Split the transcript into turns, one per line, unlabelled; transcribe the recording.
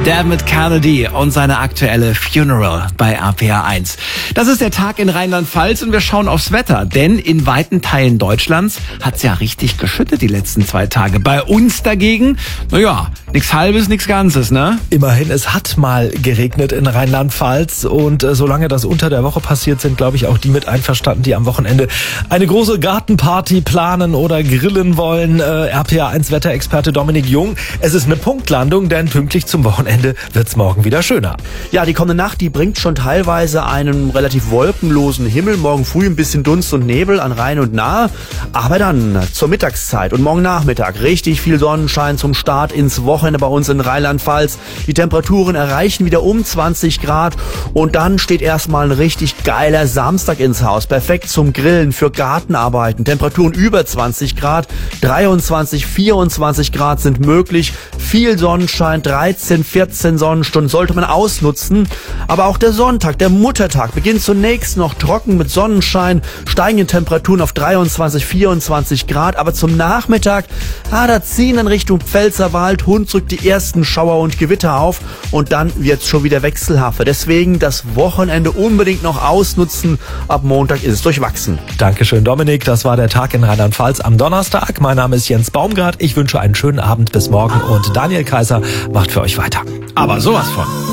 Dermot Kennedy und seine aktuelle Funeral bei RPR 1. Das ist der Tag in Rheinland-Pfalz und wir schauen aufs Wetter, denn in weiten Teilen Deutschlands hat's ja richtig geschüttet die letzten 2 Tage. Bei uns dagegen, nix Halbes, nix Ganzes, ne?
Immerhin, es hat mal geregnet in Rheinland-Pfalz und solange das unter der Woche passiert, sind, glaube ich, auch die mit einverstanden, die am Wochenende eine große Gartenparty planen oder grillen wollen. RPR 1 Wetterexperte Dominik Jung, es ist eine Punktlandung, denn pünktlich zum Wochenende wird's morgen wieder schöner.
Ja, die kommende Nacht, die bringt schon teilweise einen relativ wolkenlosen Himmel. Morgen früh ein bisschen Dunst und Nebel an Rhein und Nahe. Aber dann zur Mittagszeit und morgen Nachmittag richtig viel Sonnenschein zum Start ins Wochenende bei uns in Rheinland-Pfalz. Die Temperaturen erreichen wieder um 20 Grad und dann steht erstmal ein richtig geiler Samstag ins Haus. Perfekt zum Grillen, für Gartenarbeiten. Temperaturen über 20 Grad, 23, 24 Grad sind möglich. Viel Sonnenschein, 13, 14 Sonnenstunden sollte man ausnutzen. Aber auch der Sonntag, der Muttertag, beginnt zunächst noch trocken mit Sonnenschein, steigenden Temperaturen auf 23, 24 Grad. Aber zum Nachmittag, da ziehen in Richtung Pfälzerwald, Hunsrück die ersten Schauer und Gewitter auf und dann wird's schon wieder wechselhafter. Deswegen das Wochenende unbedingt noch ausnutzen. Ab Montag ist es durchwachsen.
Dankeschön, Dominik. Das war der Tag in Rheinland-Pfalz am Donnerstag. Mein Name ist Jens Baumgart. Ich wünsche einen schönen Abend bis morgen und Daniel Kaiser macht für euch weiter.
Aber sowas von.